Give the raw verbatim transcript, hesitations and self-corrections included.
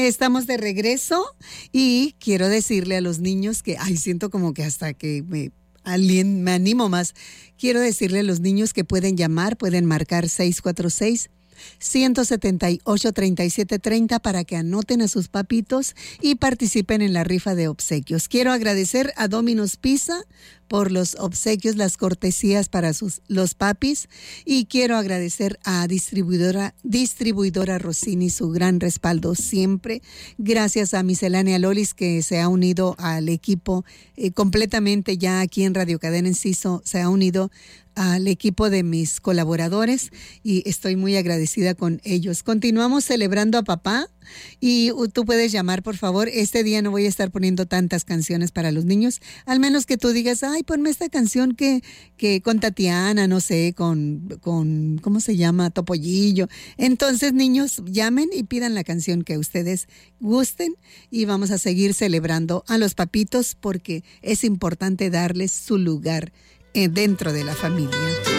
Estamos de regreso y quiero decirle a los niños que, ay, siento como que hasta que me, alguien, me animo más. Quiero decirle a los niños que pueden llamar, pueden marcar seis cuatro seis, uno siete ocho, tres siete tres cero para que anoten a sus papitos y participen en la rifa de obsequios. Quiero agradecer a Domino's Pizza por los obsequios, las cortesías para sus, los papis, y quiero agradecer a distribuidora, distribuidora Rossini su gran respaldo siempre. Gracias a Miscelánea Lolis, que se ha unido al equipo eh, completamente ya aquí en Radio Cadena Enciso, se ha unido al equipo de mis colaboradores y estoy muy agradecida con ellos. Continuamos celebrando a papá y tú puedes llamar, por favor. Este día no voy a estar poniendo tantas canciones para los niños, al menos que tú digas, ay, ponme esta canción que, que con Tatiana, no sé, con, con, ¿cómo se llama? Topollillo. Entonces, niños, llamen y pidan la canción que ustedes gusten y vamos a seguir celebrando a los papitos porque es importante darles su lugar dentro de la familia.